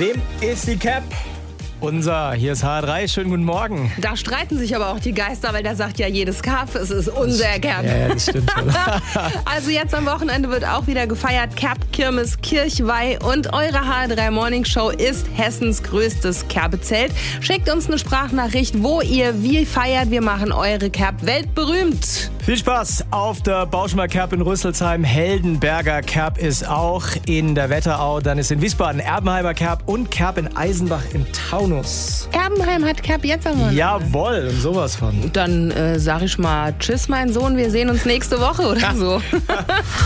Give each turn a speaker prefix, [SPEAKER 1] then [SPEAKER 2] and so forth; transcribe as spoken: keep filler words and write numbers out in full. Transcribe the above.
[SPEAKER 1] wem ist die Cap? Unser, hier ist H drei, schönen guten Morgen.
[SPEAKER 2] Da streiten sich aber auch die Geister, weil der sagt ja jedes Cap, es ist unser Cap.
[SPEAKER 1] Ja, ja, das stimmt schon.
[SPEAKER 2] Also jetzt am Wochenende wird auch wieder gefeiert. Cap, Kirmes, Kirchweih und eure H drei Morning Show ist Hessens größtes Kerbezelt. Schickt uns eine Sprachnachricht, wo ihr wie feiert. Wir machen eure Cap weltberühmt.
[SPEAKER 1] Viel Spaß auf der Bauschmer Cap in Rüsselsheim. Heldenberger Cap ist auch in der Wetterau. Dann ist in Wiesbaden Erbenheimer Cap und Cap in Eisenbach im Taunus.
[SPEAKER 2] Erbenheim hat Cap jetzt am Wochenende.
[SPEAKER 1] Jawohl, und sowas von.
[SPEAKER 2] Dann äh, sag ich mal, tschüss mein Sohn, wir sehen uns nächste Woche oder so.